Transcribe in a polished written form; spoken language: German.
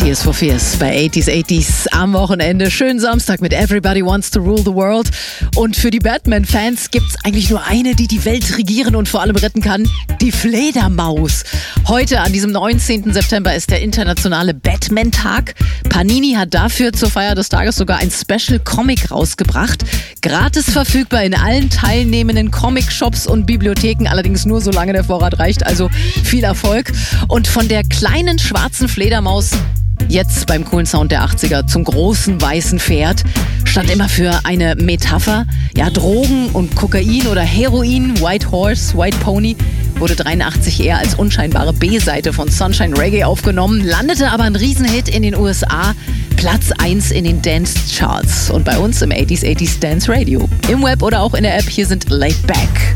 Tears for Fears bei 80s am Wochenende. Schönen Samstag mit Everybody Wants to Rule the World. Und für die Batman-Fans gibt's eigentlich nur eine, die die Welt regieren und vor allem retten kann: die Fledermaus. Heute, an diesem 19. September, ist der internationale Batman-Tag. Panini hat dafür zur Feier des Tages sogar ein Special-Comic rausgebracht. Gratis verfügbar in allen teilnehmenden Comic-Shops und Bibliotheken, allerdings nur solange der Vorrat reicht, also viel Erfolg. Und von der kleinen schwarzen Fledermaus jetzt beim coolen Sound der 80er zum großen weißen Pferd stand immer für eine Metapher. Ja, Drogen und Kokain oder Heroin, White Horse, White Pony, wurde 83 eher als unscheinbare B-Seite von Sunshine Reggae aufgenommen, landete aber ein Riesenhit in den USA, Platz 1 in den Dance Charts und bei uns im 80s Dance Radio. Im Web oder auch in der App, hier sind Laid Back.